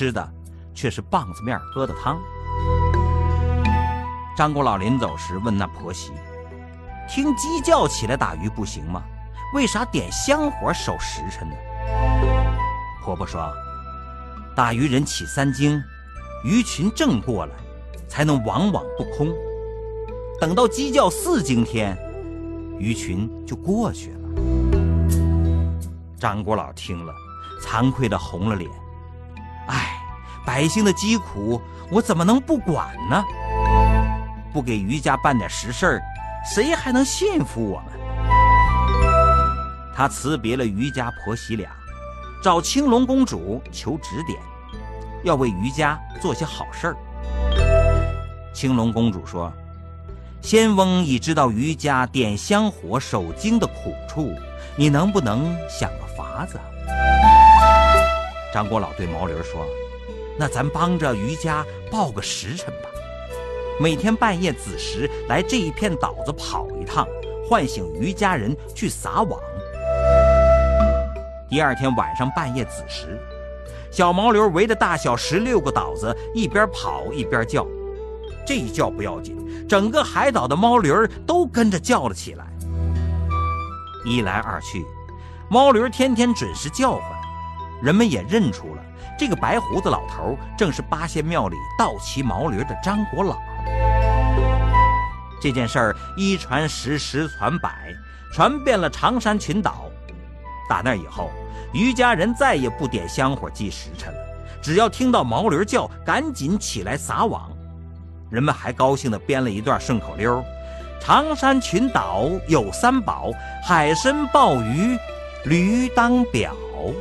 吃的却是棒子面疙瘩汤。张国老临走时问那婆媳，听鸡叫起来打鱼不行吗？为啥点香火守时辰呢？婆婆说，打鱼人起3更，鱼群正过来，才能往往不空。等到鸡叫4更天，鱼群就过去了。张国老听了，惭愧地红了脸。哎，百姓的疾苦，我怎么能不管呢？不给余家办点实事儿，谁还能信服我们？他辞别了余家婆媳俩，找青龙公主求指点，要为余家做些好事儿。青龙公主说，仙翁已知道余家点香火守经的苦处，你能不能想个法子？张国老对毛驴说，那咱帮着余家报个时辰吧，每天半夜子时来这一片岛子跑一趟，唤醒余家人去撒网。第2天晚上半夜子时，小毛驴围着大小16个岛子一边跑一边叫。这一叫不要紧，整个海岛的毛驴都跟着叫了起来。一来二去，毛驴天天准时叫唤，人们也认出了这个白胡子老头正是八仙庙里盗骑毛驴的张国老。这件事儿一传十，十传百，传遍了长山群岛。打那以后，余家人再也不点香火记时辰了，只要听到毛驴叫，赶紧起来撒网。人们还高兴地编了一段顺口溜：长山群岛有3宝，海参、鲍鱼、驴当表。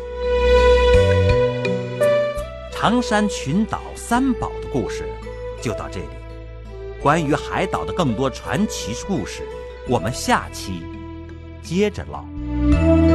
长山群岛3宝的故事就到这里。关于海岛的更多传奇故事，我们下期接着唠。